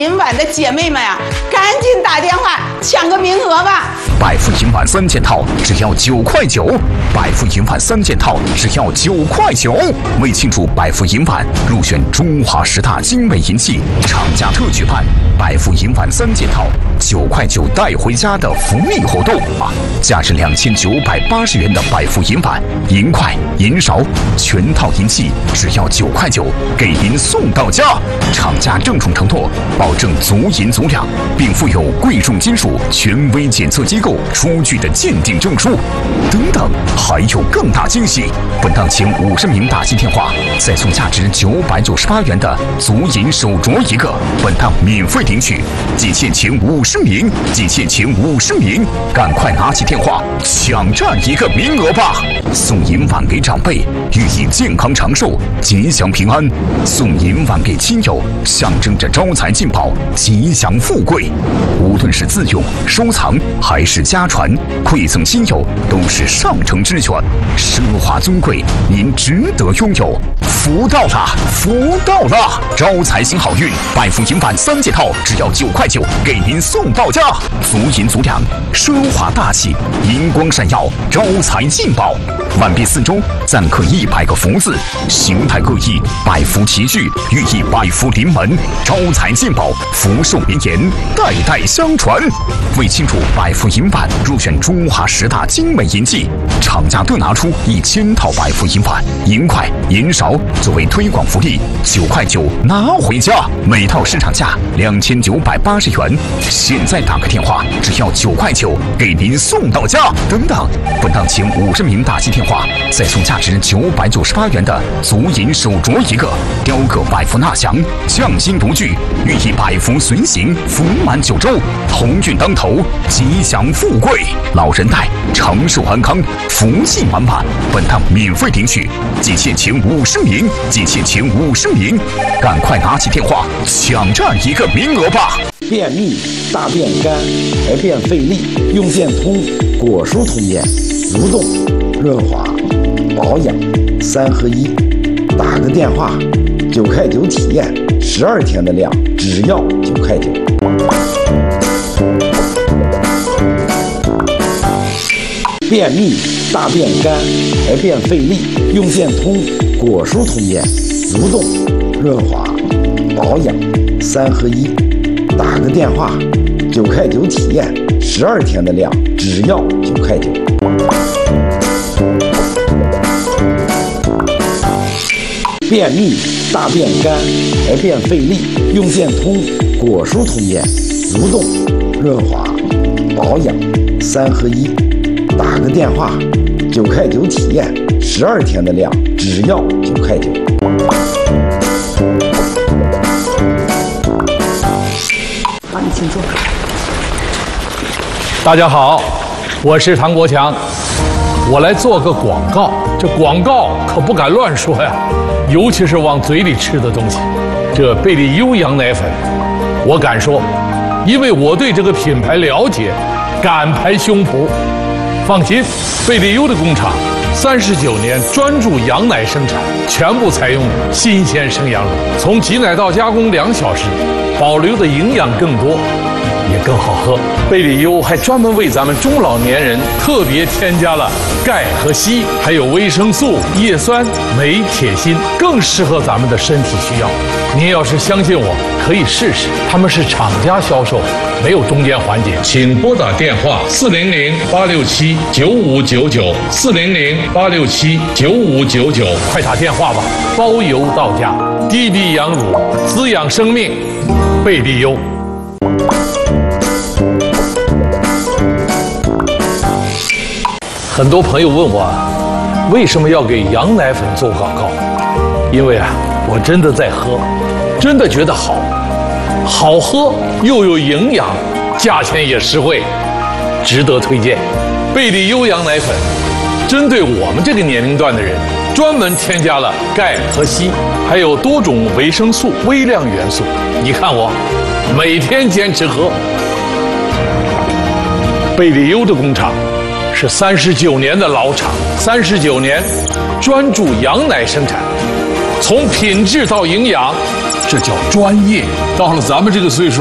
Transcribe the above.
今晚的姐妹们啊，赶紧打电话抢个名额吧！ 百富银晚3件套只要9块9，百富银晚3件套只要9块9。为庆祝百富银晚入选中华10大精美银器，厂家特举办百富银晚3件套9块9带回家的福利活动啊！价值2980元的百富银碗、银筷、银勺全套银器只要9块9，给您送到家。厂家郑重承诺，保证足银足量，并附有贵重金属权威检测机构出具的鉴定证书。等等，还有更大惊喜！本档前50名打进电话，再送价值998元的足银手镯一个。本档免费领取，仅限前50名，仅限前50名，赶快拿起电话抢占一个名额吧！送银碗给长辈，寓意健康长寿、吉祥平安；送银碗给亲友，象征着招财进宝、吉祥富贵。无论是自用、收藏还是家传，馈赠亲友都是上乘之选，奢华尊贵，您值得拥有。福到了，福到了！招财行好运，百富银碗3件套只要9块9，给您送到家。足银足量，奢华大气，银光闪耀，招财进宝。碗壁4周暂刻100个福字，形态各异，百福齐聚，寓意百福临门，招财进宝，福寿绵延，代代相传。为庆祝百富银碗入选中华10大精美银器，厂家特拿出1000套百富银碗、银筷、银勺作为推广福利，9块9拿回家，每套市场价2980元，现在打个电话只要9块9，给您送到家。等等，本档前50名打进电话，再送价值998元的足银手镯一个，雕刻百福纳祥，匠心独具，寓意百福随行，福满9州，鸿运当头，吉祥富贵，老人带长寿安康，福气满满。本档免费领取，仅限前50名，仅限前50名，赶快拿起电话抢占一个名额吧！ 便秘、大便干、排便费力，用健通果蔬通便，蠕动、润滑、保养3合1。打个电话，9块9体验，12天的量只要9块9。便秘、大便干、排便费力，用健通果蔬通便，蠕动、润滑、保养3合1。打个电话，9块9体验，12天的量只要9块9。便秘、大便干、排便费力，用健通果蔬通便，蠕动、润滑、保养3合1。打个电话，9块9体验，12天的量只要9块9。 好，你请坐。 大家好，我是唐国强，我来做个广告。这广告可不敢乱说呀，尤其是往嘴里吃的东西。这贝利优羊奶粉，我敢说，因为我对这个品牌了解，敢拍胸脯。放心，贝利优的工厂39年专注羊奶生产，全部采用新鲜生羊乳，从挤奶到加工2小时，保留的营养更多，也更好喝。贝利优还专门为咱们中老年人特别添加了钙和硒，还有维生素、叶酸、镁、铁、锌，更适合咱们的身体需要。您要是相信我，可以试试。他们是厂家销售，没有中间环节。请拨打电话400-867-9599，400-867-9599，快打电话吧，包邮到家。低低羊乳，滋养生命，贝利优。很多朋友问我，为什么要给羊奶粉做广告？因为我真的在喝，真的觉得好喝又有营养，价钱也实惠，值得推荐。贝利优羊奶粉针对我们这个年龄段的人，专门添加了钙和硒，还有多种维生素、微量元素。你看我每天坚持喝。贝利优的工厂是39年的老厂，39年专注羊奶生产， 从品质到营养，这叫专业。到了咱们这个岁数，